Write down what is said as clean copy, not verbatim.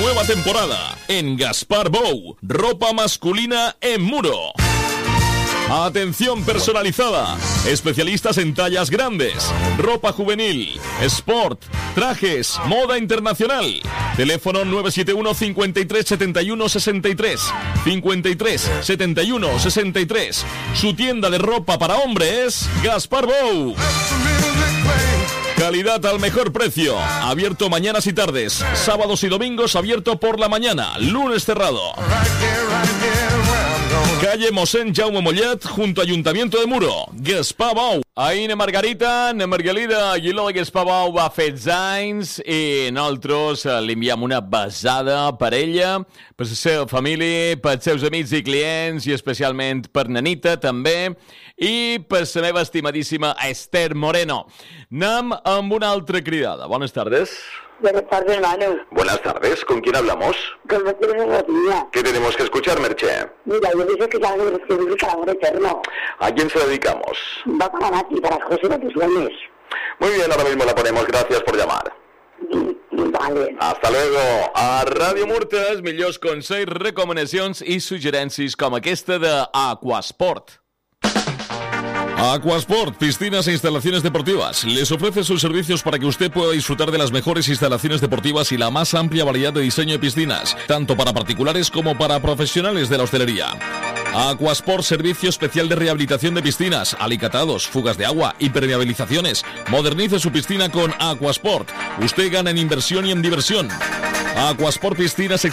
nueva temporada en Gaspar Bou, ropa masculina en Muro. Atención personalizada, especialistas en tallas grandes, ropa juvenil, sport, trajes, moda internacional. Teléfono 971 53 71 63, 53 71 63. Su tienda de ropa para hombres, Gaspar Bou. Calidad al mejor precio. Abierto mañanas y tardes. Sábados y domingos abierto por la mañana. Lunes cerrado. Calle Mossèn Jaume Mollet, junto a Ayuntamiento de Muro. Gaspar Bou. Ahir na Margarita Aguiló de Gaspar Bou va fer anys i nosaltres li enviem una besada per ella, per la seva família, pels seus amics i clients i especialment per Nanita també i per la meva estimadíssima Esther Moreno. Anem amb una altra cridada. Buenas tardes. Buenas tardes, hermano. Buenas tardes, ¿con quién hablamos? Con Merche de Rodilla. ¿Qué tenemos que escuchar, Merche? Mira, yo dije que ya no escribir el amor eterno. ¿A quién se lo dedicamos? Va para Nati, para José de tus sueños. Muy bien, ahora mismo la ponemos, gracias por llamar. Vale. Hasta luego. A Ràdio Murta, els millors consells, recomanacions i suggerències com aquesta de Aquasport. Aquasport, piscinas e instalaciones deportivas. Les ofrece sus servicios para que usted pueda disfrutar de las mejores instalaciones deportivas y la más amplia variedad de diseño de piscinas, tanto para particulares como para profesionales de la hostelería. Aquasport, servicio especial de rehabilitación de piscinas, alicatados, fugas de agua, impermeabilizaciones. Modernice su piscina con Aquasport. Usted gana en inversión y en diversión. Aquasport Piscinas